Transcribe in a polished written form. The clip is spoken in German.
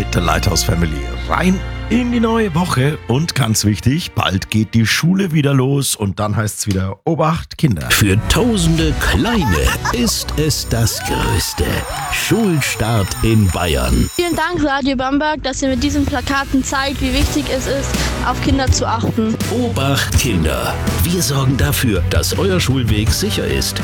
mit der Lighthouse Family rein in die neue Woche. Und ganz wichtig, bald geht die Schule wieder los und dann heißt es wieder Obacht, Kinder. Für tausende Kleine ist es das Größte. Schulstart in Bayern. Vielen Dank, Radio Bamberg, dass ihr mit diesen Plakaten zeigt, wie wichtig es ist, auf Kinder zu achten. Obacht, Kinder. Wir sorgen dafür, dass euer Schulweg sicher ist.